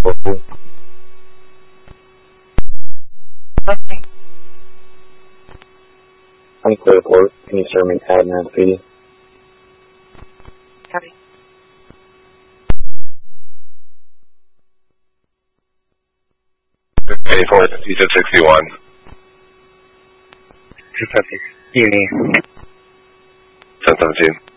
Okay. Unclear port. Can you serve me pad nav, please? Copy. Port, you said 61. 250. Evening. 1017.